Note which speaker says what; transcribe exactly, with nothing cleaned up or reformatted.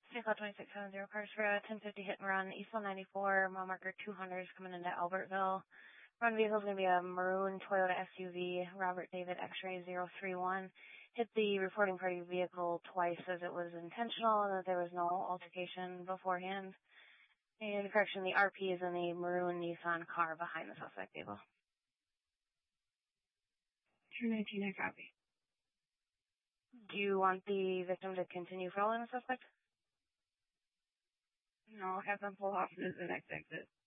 Speaker 1: Vehicle twenty-six seventy, cars for a ten fifty hit and run, East one ninety-four, mile marker two hundred is coming into Albertville. Run vehicle is going to be a maroon Toyota S U V, Robert David X-ray zero three one. Hit the reporting party vehicle twice as it was intentional and that there was no altercation beforehand. And correction, the R P is in the maroon Nissan car behind the suspect vehicle.
Speaker 2: two nineteen, I copy.
Speaker 1: Do you want the victim to continue following the suspect?
Speaker 2: No, have them pull off into the next exit.